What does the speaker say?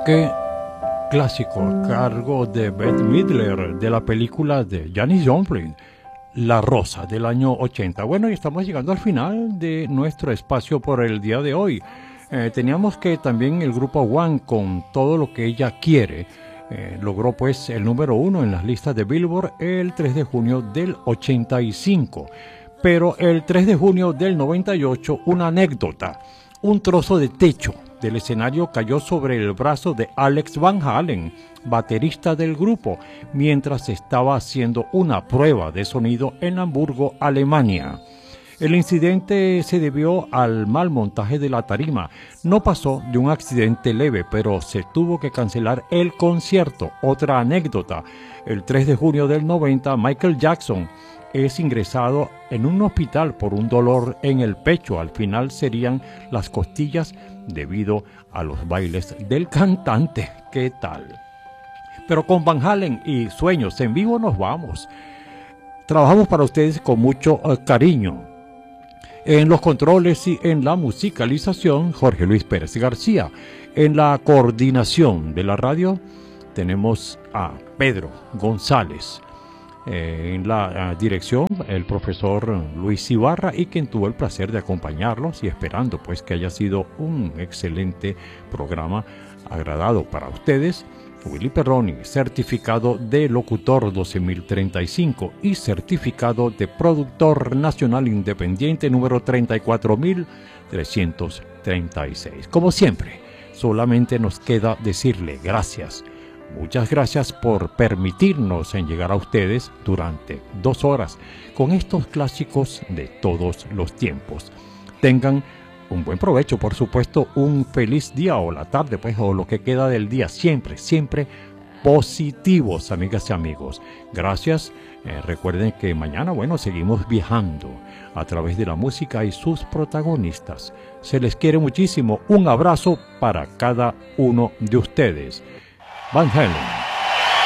Qué clásico a cargo de Bette Midler de la película de Janis Joplin, La Rosa, del año 80. Bueno, y estamos llegando al final de nuestro espacio por el día de hoy. Teníamos que también el grupo One, con Todo lo que ella quiere, logró pues el número 1 en las listas de Billboard el 3 de junio del 85. Pero el 3 de junio del 98, una anécdota: un trozo de techo del escenario cayó sobre el brazo de Alex Van Halen, baterista del grupo, mientras estaba haciendo una prueba de sonido en Hamburgo, Alemania. El incidente se debió al mal montaje de la tarima. No pasó de un accidente leve, pero se tuvo que cancelar el concierto. Otra anécdota: el 3 de junio del 90, Michael Jackson es ingresado en un hospital por un dolor en el pecho. Al final serían las costillas debido a los bailes del cantante. ¿Qué tal? Pero con Van Halen y Sueños en Vivo nos vamos. Trabajamos para ustedes con mucho cariño. En los controles y en la musicalización, Jorge Luis Pérez García. En la coordinación de la radio tenemos a Pedro González. En la dirección, el profesor Luis Ibarra, y quien tuvo el placer de acompañarlos, y esperando pues que haya sido un excelente programa agradado para ustedes, Willy Perroni, certificado de locutor 12035 y certificado de productor nacional independiente número 34336. Como siempre, solamente nos queda decirle gracias. Muchas gracias por permitirnos en llegar a ustedes durante 2 horas con estos clásicos de todos los tiempos. Tengan un buen provecho, por supuesto, un feliz día o la tarde, pues, o lo que queda del día. Siempre, siempre positivos, amigas y amigos. Gracias. Recuerden que mañana, bueno, seguimos viajando a través de la música y sus protagonistas. Se les quiere muchísimo. Un abrazo para cada uno de ustedes. Van Halen.